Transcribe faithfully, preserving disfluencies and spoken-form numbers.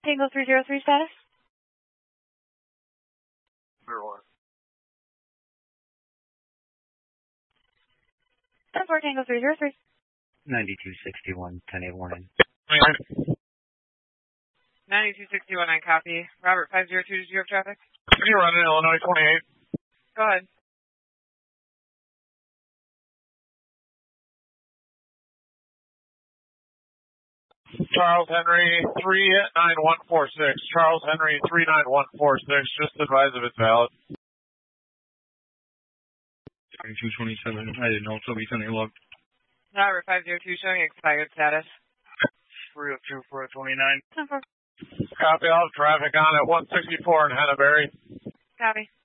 Tango three zero three status? Clear one. ten four Tango three zero three. ninety-two sixty-one, ten eight warning. ninety-two sixty-one, I copy. Robert five zero two, do you have traffic? Can you run in Illinois twenty-eight? Go ahead. Charles Henry three nine one four six. Charles Henry three nine one four six. Just advise if it's valid. twenty-two twenty-seven. I didn't know if somebody sent any log. Robert five zero two, showing expired status. three oh two four twenty-nine. ten four. Copy. All traffic on at one sixty-four in Henneberry. Copy.